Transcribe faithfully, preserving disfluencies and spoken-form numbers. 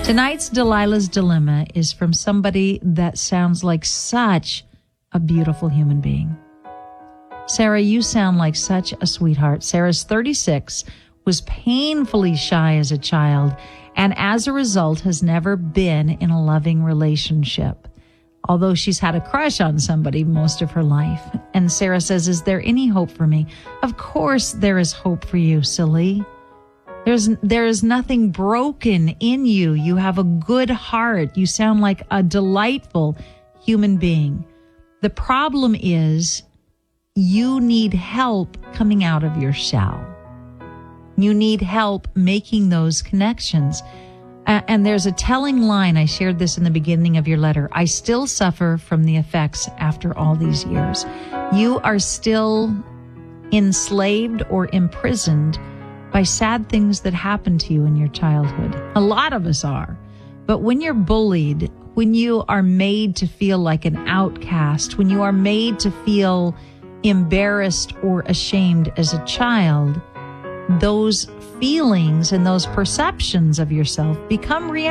Tonight's Delilah's Dilemma is from somebody that sounds like such a beautiful human being. Sarah, you sound like such a sweetheart. Sarah's thirty-six, was painfully shy as a child, and as a result has never been in a loving relationship, although she's had a crush on somebody most of her life. And Sarah says, is there any hope for me? Of course there is hope for you, silly. There's, there is nothing broken in you. You have a good heart. You sound like a delightful human being. The problem is you need help coming out of your shell. You need help making those connections. Uh, and there's a telling line. I shared this in the beginning of your letter. I still suffer from the effects after all these years. You are still enslaved or imprisoned by sad things that happened to you in your childhood. A lot of us are. But when you're bullied, when you are made to feel like an outcast, when you are made to feel embarrassed or ashamed as a child, those feelings and those perceptions of yourself become reality.